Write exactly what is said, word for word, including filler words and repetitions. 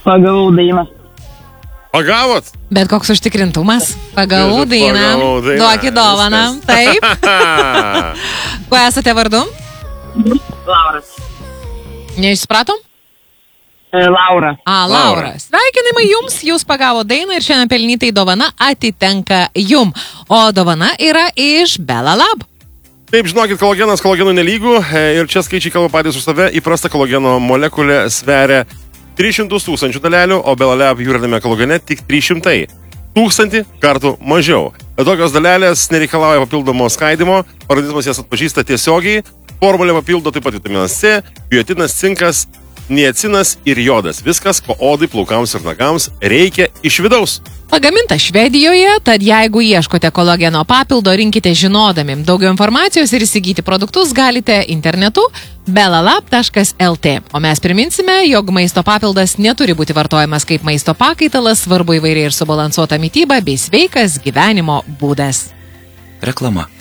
Pagavau dainą. Pagavot? Bet koks užtikrintumas. Pagavau Ježiu, dainą. pagavau dainą. Duokit dovaną. Taip. Kuo esate vardu? Lauras. Neišsupratom? E, Laura. A, Laura. Sveikinimai jums, jūs pagavo dainą ir šiandien pelnytai dovana atitenka jum. O dovana yra iš Bella Lab. Taip, žinokit, kolagenas kolagenų nelygų ir čia skaičiai kalba patys už save. Įprasta kolageno molekulė sveria tris šimtus tūkstančių dalelių, o Bella Lab jūriniame kolagene tik trys šimtai. Tūkstantį kartų mažiau. Bet tokios dalelės nereikalauja papildomo skaidimo, organizmas jas atpažįsta tiesiogiai. Formulė papildo taip pat vitaminas C, biotinas, cinkas, niacinas ir jodas. Viskas, ko odai, plaukams ir nagams reikia iš vidaus. Pagaminta Švedijoje, tad jeigu ieškote kolageno papildo, rinkite žinodami. Daugiau informacijos ir įsigyti produktus galite internetu bellalab taškas lt. O mes priminsime, jog maisto papildas neturi būti vartojamas kaip maisto pakaitalas, svarbu įvairiai ir subalansuota mityba bei sveikas gyvenimo būdas. Reklama.